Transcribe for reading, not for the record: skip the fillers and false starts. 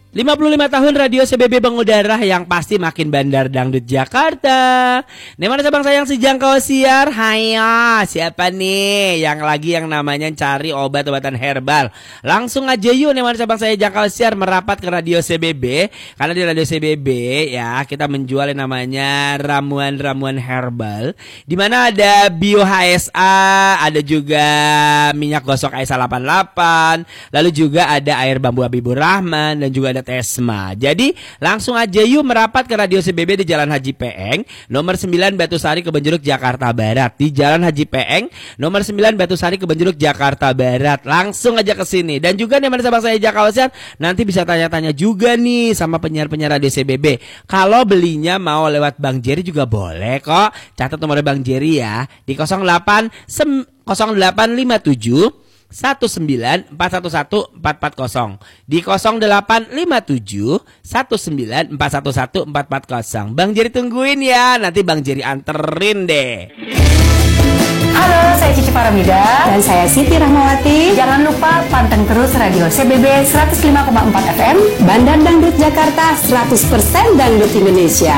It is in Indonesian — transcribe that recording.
55 tahun Radio CBB mengudara yang pasti makin bandar dangdut Jakarta. Nih mana sabang sayang si jangkau siar. Hayo, siapa nih yang lagi yang namanya cari obat-obatan herbal? Langsung aja yuk nih mana sabang saya jangkau siar merapat ke Radio CBB. Karena di Radio CBB ya kita menjual yang namanya ramuan-ramuan herbal. Dimana ada Bio HSA, ada juga minyak gosok Aisyah 88, lalu juga ada air bambu Habibur Rahman dan juga ada Tesma. Jadi langsung aja yuk merapat ke Radio CBB di Jalan Haji Peeng nomor 9 Batusari Kebonjeruk Jakarta Barat. Di Jalan Haji Peeng nomor 9 Batusari Kebonjeruk Jakarta Barat. Langsung aja ke sini. Dan juga nih sabang saya Jakawasian nanti bisa tanya-tanya juga nih sama penyiar-penyiar Radio CBB. Kalau belinya mau lewat Bang Jerry juga boleh kok. Catat nomor Bang Jerry ya di 0857 19411440 di 0857 19411440. Bang Jerry tungguin ya. Nanti Bang Jerry anterin deh. Halo, saya Cici Paramida dan saya Siti Rahmawati. Jangan lupa panteng terus Radio CBB 105,4 FM Bandar Dangdut Jakarta, 100% Dangdut Indonesia.